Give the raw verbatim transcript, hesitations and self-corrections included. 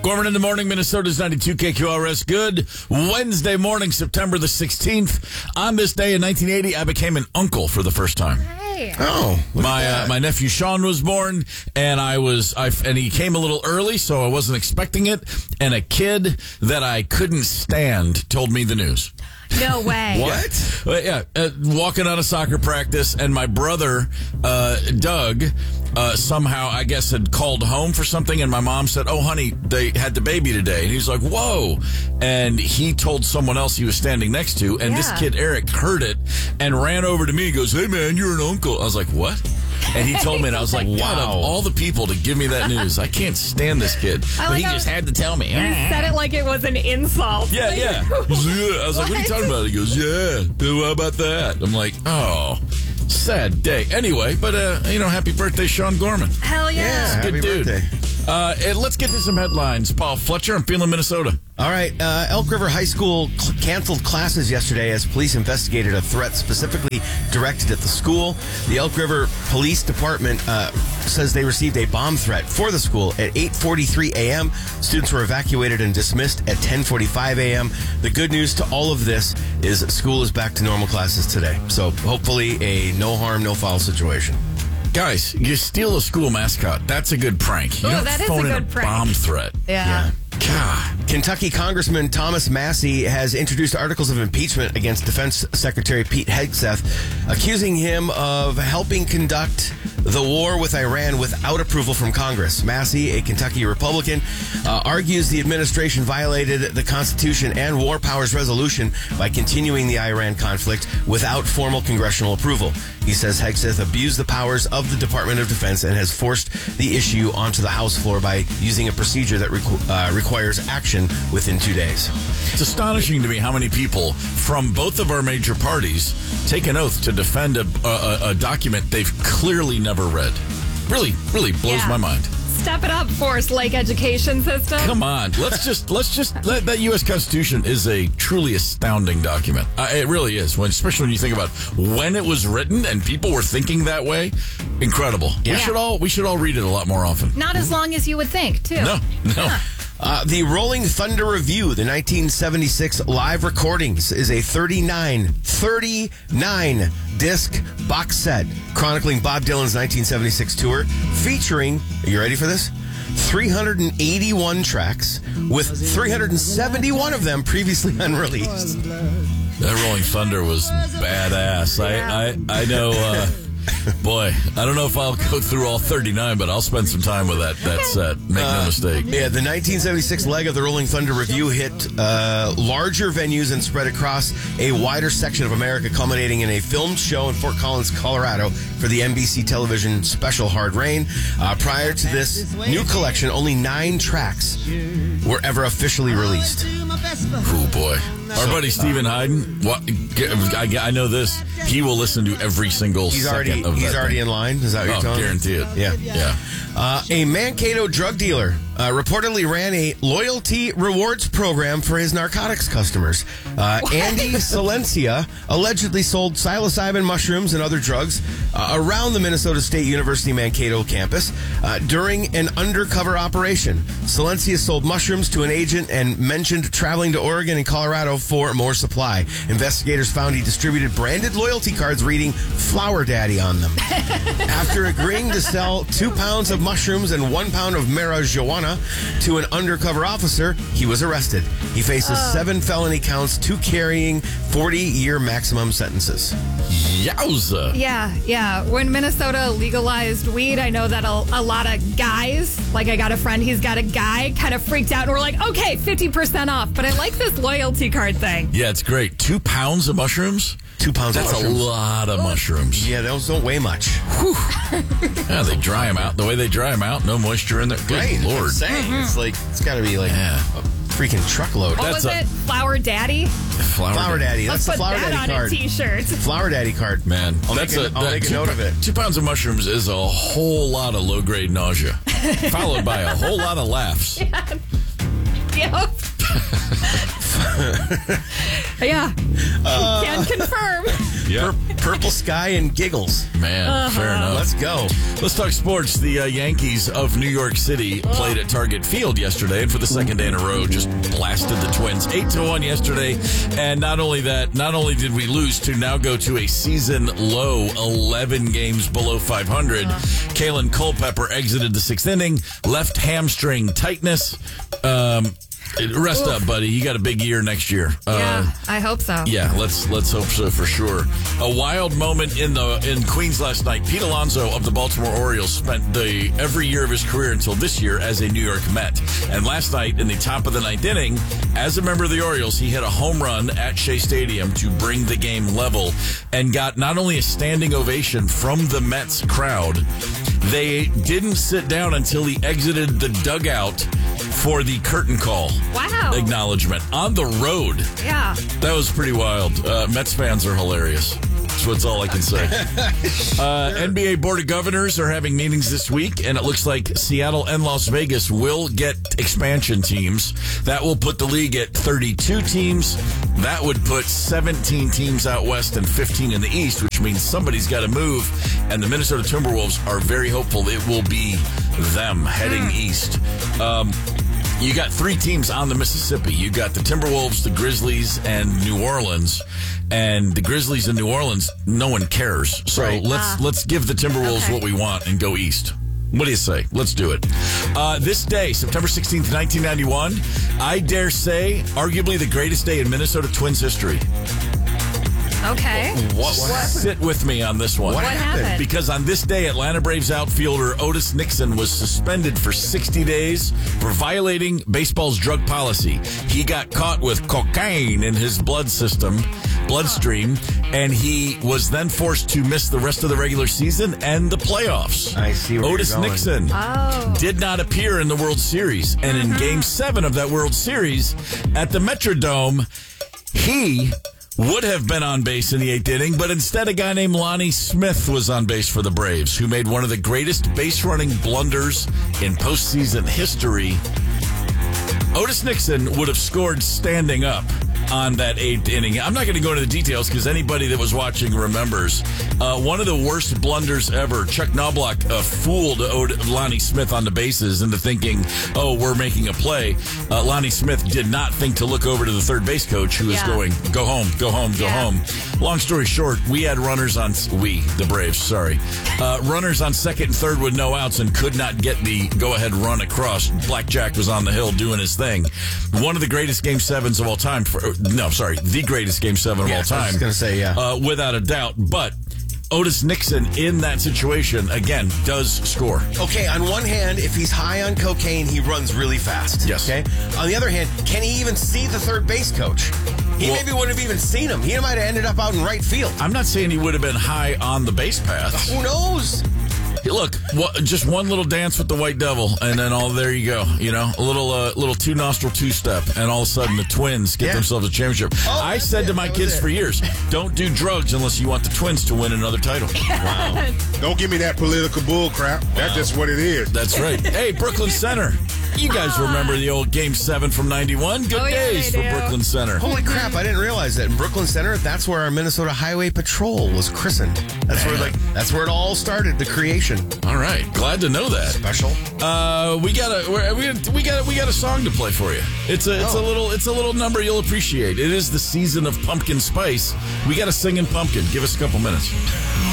Gorman in the morning, Minnesota's ninety-two K Q R S. Good Wednesday morning, September the sixteenth. On this day in nineteen eighty, I became an uncle for the first time. Hey. Oh, My uh, my nephew Sean was born, and I was I and he came a little early, so I wasn't expecting it. And a kid that I couldn't stand told me the news. No way. What? Uh, yeah, uh, walking out of soccer practice, and my brother, uh, Doug, uh, somehow, I guess, had called home for something, and my mom said, oh, honey, they had the baby today. And he was like, whoa. And he told someone else he was standing next to, and Yeah. this kid, Eric, heard it and ran over to me and goes, hey, man, you're an uncle. I was like, what? And he told me, and I was like, wow, of all the people to give me that news, I can't stand this kid. I But like he how- just had to tell me. He said it like it was an insult. Yeah, yeah. He's like, yeah. I was like, what are you talking about? He goes, yeah, how about that? I'm like, oh, sad day. Anyway, but, uh, you know, happy birthday, Sean Gorman. Hell yeah. Yeah, Good happy dude. birthday. Uh, and let's get to some headlines. Paul Fletcher, I'm feeling Minnesota. All right, uh, Elk River High School cl- canceled classes yesterday as police investigated a threat specifically directed at the school. The Elk River Police Department uh, says they received a bomb threat for the school at eight forty-three a.m. Students were evacuated and dismissed at ten forty-five a.m. The good news to all of this is school is back to normal classes today. So hopefully a no harm, no foul situation. Guys, you steal a school mascot. That's a good prank. You Ooh, don't that is phone a in good prank. bomb threat. Yeah. God. Kentucky Congressman Thomas Massey has introduced articles of impeachment against Defense Secretary Pete Hegseth, accusing him of helping conduct the war with Iran without approval from Congress. Massey, a Kentucky Republican, uh, argues the administration violated the Constitution and War Powers Resolution by continuing the Iran conflict without formal congressional approval. He says Hegseth abused the powers of the Department of Defense and has forced the issue onto the House floor by using a procedure that requ- uh, requires action within two days. It's astonishing to me how many people from both of our major parties take an oath to defend a, a, a document they've clearly never read. Really, really blows Yeah. my mind. Step it up, Forest Lake education system. Come on, let's just let's just let that U S Constitution is a truly astounding document. Uh, it really is. When especially when you think about when it was written and people were thinking that way, incredible. We Yeah. should all we should all read it a lot more often. Not as long as you would think, too. No, no. Uh, the Rolling Thunder Review, the nineteen seventy-six live recordings, is a thirty-nine, thirty-nine disc box set chronicling Bob Dylan's nineteen seventy-six tour, featuring, are you ready for this? three hundred eighty-one tracks, with three hundred seventy-one of them previously unreleased. That Rolling Thunder was badass. I, I, I know, uh, boy, I don't know if I'll go through all thirty-nine, but I'll spend some time with that, that set. Make no mistake. Yeah, the nineteen seventy-six leg of the Rolling Thunder Review hit uh, larger venues and spread across a wider section of America, culminating in a filmed show in Fort Collins, Colorado for the N B C television special Hard Rain. Uh, prior to this new collection, only nine tracks were ever officially released. Oh, boy. Our buddy Stephen Hayden, what, I, I know this, he will listen to every single He's second already of that he's already thing. in line. Is that what Oh, you're telling me? guarantee it. Yeah. Yeah. Uh, a Mankato drug dealer uh, reportedly ran a loyalty rewards program for his narcotics customers. Uh, Andy Silencia allegedly sold psilocybin mushrooms and other drugs uh, around the Minnesota State University Mankato campus uh, during an undercover operation. Silencia sold mushrooms to an agent and mentioned traveling to Oregon and Colorado for more supply. Investigators found he distributed branded loyalty cards reading Flower Daddy on them. After agreeing to sell two pounds of mushrooms and one pound of marijuana to an undercover officer, he was arrested. He faces seven felony counts, two carrying forty-year maximum sentences. Yowza. Yeah, yeah. When Minnesota legalized weed, I know that a, a lot of guys, like I got a friend, he's got a guy, kind of freaked out and we're like, okay, fifty percent off. But I like this loyalty card thing. Yeah, it's great. Two pounds of mushrooms? Two pounds That's of mushrooms. a lot of mushrooms. Yeah, those don't weigh much. Yeah, they dry them out. The way they dry them out, no moisture in there. Good Right, that's what I'm Lord. saying. It's like, it's got to be like Yeah. a freaking truckload. What That's was a- it? Flower Daddy? Flower, Flower Daddy. That's Let's the put Flower that Daddy on card. a t-shirt. Flower Daddy card. Man, I'll that's make a, a, I'll that make a two, note of it. Two pounds of mushrooms is a whole lot of low-grade nausea, followed by a whole lot of laughs. Yep. yeah. Uh, Can confirm. Yeah. Pur- purple sky and giggles. Man, uh-huh. fair enough. Let's go. Let's talk sports. The uh, Yankees of New York City played at Target Field yesterday, and for the second day in a row, just blasted the Twins eight to one yesterday. And not only that, not only did we lose to now go to a season low eleven games below five hundred, uh. Kalen Culpepper exited the sixth inning, left hamstring tightness. Um, Rest Oof. up, buddy. You got a big year next year. Yeah, uh, I hope so. Yeah, let's let's hope so for sure. A wild moment in the in Queens last night. Pete Alonso of the Baltimore Orioles spent the every year of his career until this year as a New York Met. And last night, in the top of the ninth inning, as a member of the Orioles, he hit a home run at Shea Stadium to bring the game level and got not only a standing ovation from the Mets crowd, they didn't sit down until he exited the dugout for the curtain call. Wow. Acknowledgement on the road. Yeah. That was pretty wild. Uh, Mets fans are hilarious. That's what's all I can say. uh, N B A Board of Governors are having meetings this week, and it looks like Seattle and Las Vegas will get expansion teams. That will put the league at thirty-two teams. That would put seventeen teams out west and fifteen in the east, which means somebody's got to move. And the Minnesota Timberwolves are very hopeful it will be them heading mm. east. Um, You got three teams on the Mississippi. You got the Timberwolves, the Grizzlies, and New Orleans. And the Grizzlies and New Orleans, no one cares. So right. let's ah. let's give the Timberwolves okay. what we want and go east. What do you say? Let's do it. Uh, this day, September sixteenth, nineteen ninety-one, I dare say, arguably the greatest day in Minnesota Twins history. Okay. What, what happened? Sit with me on this one. What, what happened? happened? Because on this day, Atlanta Braves outfielder Otis Nixon was suspended for sixty days for violating baseball's drug policy. He got caught with cocaine in his blood system, bloodstream, and he was then forced to miss the rest of the regular season and the playoffs. I see where Otis you're going. Nixon oh. did not appear in the World Series. And in uh-huh. Game seven of that World Series at the Metrodome, he would have been on base in the eighth inning, but instead a guy named Lonnie Smith was on base for the Braves, who made one of the greatest base-running blunders in postseason history. Otis Nixon would have scored standing up on that eighth inning. I'm not going to go into the details because anybody that was watching remembers. Uh, one of the worst blunders ever. Chuck Knobloch uh, fooled Od- Lonnie Smith on the bases into thinking, oh, we're making a play. Uh, Lonnie Smith did not think to look over to the third base coach who was yeah. going, go home, go home, go yeah. home. Long story short, we had runners on, we, the Braves, sorry, uh, runners on second and third with no outs and could not get the go-ahead run across. Blackjack was on the hill doing his thing. One of the greatest game sevens of all time. For, no, I'm sorry, the greatest game seven of yeah, all time. I was going to say, yeah. Uh, without a doubt. But Otis Nixon in that situation, again, does score. Okay, on one hand, if he's high on cocaine, he runs really fast. Yes. Okay. On the other hand, can he even see the third base coach? He well, maybe wouldn't have even seen him. He might have ended up out in right field. I'm not saying he would have been high on the base path. Who knows? Look, what, just one little dance with the White Devil, and then all there you go. You know, a little, uh, little two nostril two step, and all of a sudden the Twins get yeah. themselves a championship. Oh, I said it. to my kids for years, don't do drugs unless you want the Twins to win another title. Wow! Don't give me that political bull crap. That's wow. just what it is. That's right. Hey, Brooklyn Center. You guys remember the old Game seven from ninety-one? Good oh, days yeah, for Brooklyn Center. Holy crap, I didn't realize that. In Brooklyn Center, that's where our Minnesota Highway Patrol was christened. That's Man. where like that's where it all started, the creation. All right. Glad to know that. Special. Uh, we got a we we got we got a song to play for you. It's a it's oh. a little it's a little number you'll appreciate. It is the season of pumpkin spice. We got a singing pumpkin. Give us a couple minutes.